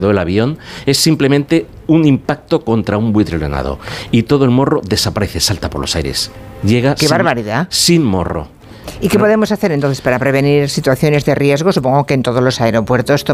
del avión es simplemente un impacto contra un buitre leonado y todo el morro desaparece, salta por los aires. Llega ¡Qué barbaridad! Sin morro. ¿Y qué podemos hacer entonces para prevenir situaciones de riesgo? Supongo que en todos los aeropuertos